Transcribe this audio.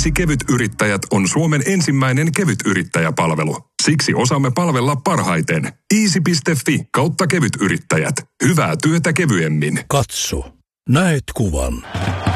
Easy Kevyt-yrittäjät on Suomen ensimmäinen kevytyrittäjäpalvelu. Siksi osaamme palvella parhaiten. Easy.fi/kevytyrittäjät. Hyvää työtä kevyemmin. Katso. Näet kuvan.